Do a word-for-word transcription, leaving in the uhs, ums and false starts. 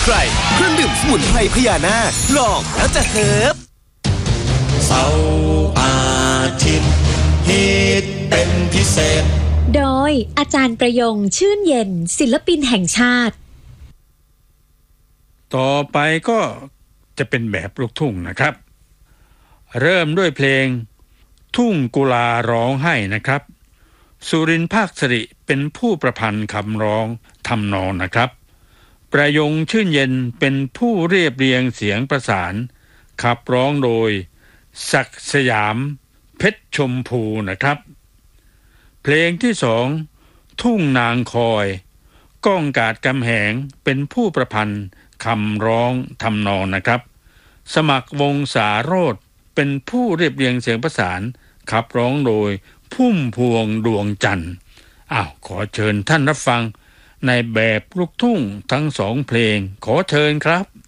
ใครเครื่องดื่มสมุนไพรพญานาคลองแล้วจะเฮิบเสาร์อาทิตย์ฮิตเป็นพิเศษโดยอาจารย์ประยงชื่นเย็นศิลปินแห่งชาติต่อไปก็จะเป็นแบบลูกทุ่งนะครับเริ่มด้วยเพลงทุ่งกุลาร้องไห้นะครับสุรินทร์ภาคสิริเป็นผู้ประพันธ์คำร้องทำนองนะครับประยงชื่นเย็นเป็นผู้เรียบเรียงเสียงประสานขับร้องโดยศักดิ์สยามเพชรชมพูนะครับเพลงที่สองทุ่งนางคอยก้องกาดกำแหงเป็นผู้ประพันธ์คำร้องทำนองนะครับสมัครวงศาโรธเป็นผู้เรียบเรียงเสียงประสานขับร้องโดยพุ่มพวงดวงจันทร์อ้าวขอเชิญท่านรับฟังในแบบลูกทุ่งทั้งสองเพลงขอเชิญครับ